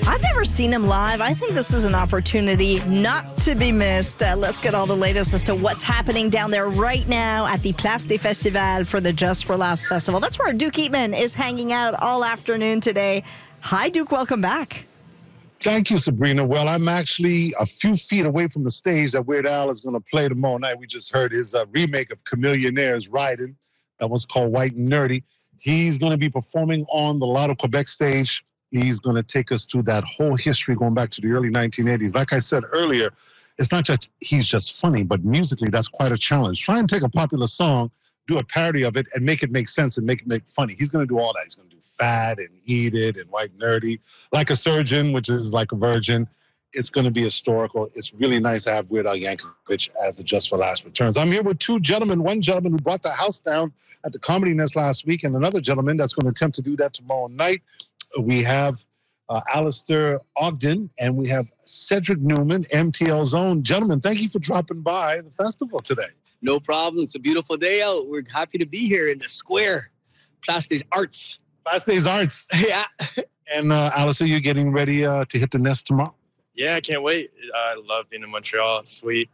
I've never seen him live. I think this is an opportunity not to be missed. Let's get all the latest as to what's happening down there right now at the Place des Festivals for the Just for Laughs Festival. That's where Duke Eatman is hanging out all afternoon today. Hi, Duke. Welcome back. Thank you, Sabrina. Well, I'm actually a few feet away from the stage that Weird Al is going to play tomorrow night. We just heard his remake of Chamillionaire's Riding. That one's called White and Nerdy. He's going to be performing on the Lotto Quebec stage. He's going to take us through that whole history going back to the early 1980s. Like I said earlier, it's not just he's just funny, but musically, that's quite a challenge. Try and take a popular song, do a parody of it, and make it make sense and make it funny. He's going to do all that. He's going to do Fat and Eat It and White and Nerdy, Like a Surgeon, which is like a virgin. It's going to be historical. It's really nice to have Weird Al Yankovic as the Just for Laughs returns. I'm here with two gentlemen. One gentleman who brought the house down at the Comedy Nest last week, and another gentleman that's going to attempt to do that tomorrow night. We have Alistair Ogden, and we have Cedric Newman, MTL's own. Gentlemen, thank you for dropping by the festival today. No problem. It's a beautiful day out. We're happy to be here in the square. Place des Arts. Place des Arts. Yeah. And Alistair, you're getting ready to hit the nest tomorrow? Yeah, I can't wait. I love being in Montreal. It's sweet.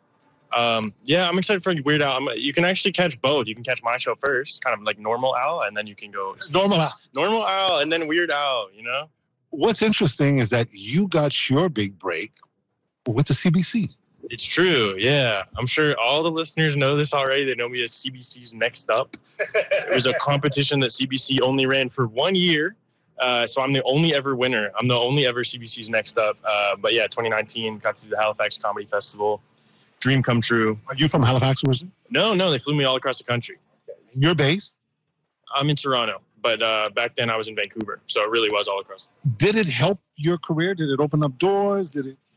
Yeah, I'm excited for Weird Al. You can actually catch both. You can catch my show first, kind of like Normal Al, and then you can go Normal Al, and then Weird Al, you know? What's interesting is that you got your big break with the CBC. It's true, yeah. I'm sure all the listeners know this already. They know me as CBC's Next Up. It was a competition that CBC only ran for 1 year. So I'm the only ever winner. I'm the only ever CBC's Next Up. But yeah, 2019, got to do the Halifax Comedy Festival. Dream come true. Are you from Halifax originally? No, they flew me all across the country. You're based? I'm in Toronto, but back then I was in Vancouver. So it really was all across. Did it help your career? Did it open up doors?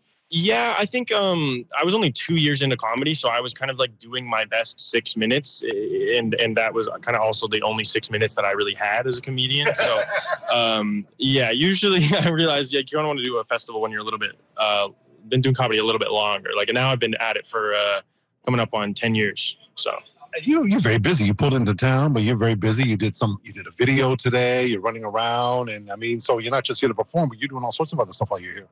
Yeah, I think I was only 2 years into comedy, so I was kind of like doing my best 6 minutes, and that was kind of also the only 6 minutes that I really had as a comedian. So, yeah, usually I realized like you don't want to do a festival when you're a little bit been doing comedy a little bit longer. Like now I've been at it for coming up on 10 years. So you're very busy. You pulled into town, but you're very busy. You did a video today. You're running around, and I mean, so you're not just here to perform, but you're doing all sorts of other stuff while you're here.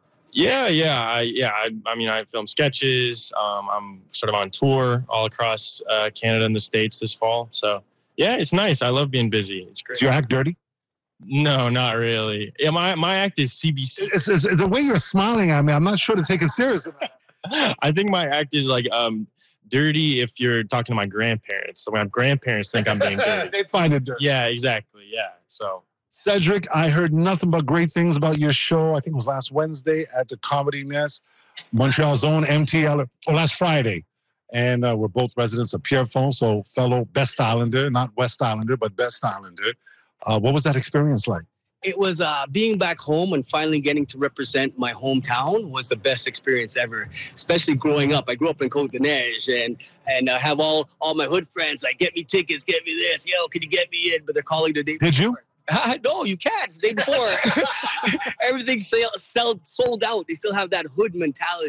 I mean, I film sketches. I'm sort of on tour all across Canada and the States this fall. So yeah, it's nice. I love being busy. It's great. Do you act dirty? No, not really. Yeah, my act is CBC. It's the way you're smiling at me, I'm not sure to take it seriously. I think my act is like dirty if you're talking to my grandparents. So when my grandparents think I'm being dirty. They find it dirty. Yeah, exactly. Yeah. So Cedric, I heard nothing but great things about your show. I think it was last Wednesday at the Comedy Nest, Montreal's own MTL, last Friday. And we're both residents of Pierrefonds, so fellow Best Islander, not West Islander, but Best Islander. What was that experience like? It was being back home and finally getting to represent my hometown was the best experience ever, especially growing up. I grew up in Côte-des-Neiges and have all my hood friends like, get me tickets, get me this. Yo, can you get me in? But they're calling the day before. Did you? No, you can't. It's the day before. Everything's sold out. They still have that hood mentality.